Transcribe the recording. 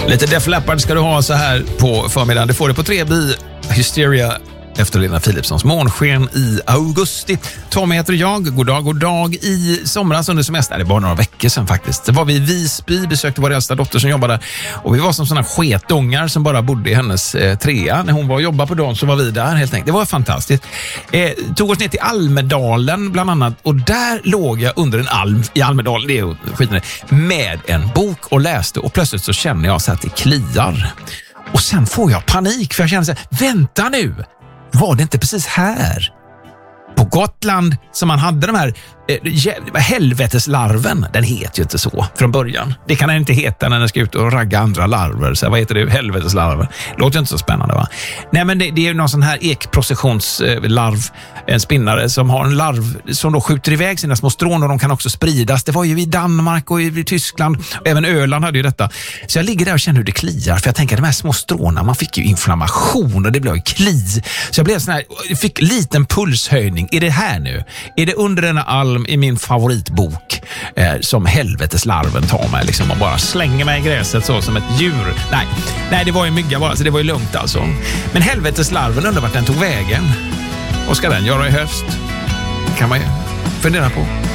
Lite Def Leppard ska du ha så här på förmiddagen. Du får det på 3B Hysteria efter Lena Philipssons Månsken i augusti. Tommy heter jag. God dag. I somras under semester, det är bara några veckor sedan faktiskt. Det var vi i Visby, besökte vår äldsta dotter som jobbade. Och vi var som sådana sketungar som bara bodde i hennes trea. När hon var och jobbade på dagen så var vi där helt enkelt. Det var fantastiskt. Tog oss ner till Almedalen bland annat. Och där låg jag under en alm i Almedalen, det är ju skiten, med en bok och läste. Och plötsligt så känner jag så att det kliar. Och sen får jag panik för jag känner så här, vänta nu! Var det inte precis här på Gotland som man hade de här helveteslarven? Den heter ju inte så från början. Det kan den inte heta när den ska ut och ragga andra larver. Så vad heter det? Helveteslarver. Låter inte så spännande, va? Nej, men det är ju någon sån här ekprocessionslarv, en spinnare som har en larv som då skjuter iväg sina små strån och de kan också spridas. Det var ju i Danmark och i Tyskland och även Öland hade ju detta. Så jag ligger där och känner hur det kliar, för jag tänker de här små stråna, man fick ju inflammation och det blev ju kli. Så jag blev sån här, fick liten pulshöjning. Är det här nu? Är det under denna alm i min favoritbok som helveteslarven tar mig liksom och bara slänger mig i gräset så som ett djur? Nej, det var ju mygga bara, så det var ju lugnt alltså. Men helveteslarven, undrar vart den tog vägen. Vad ska den göra i höst? Kan man ju fundera på.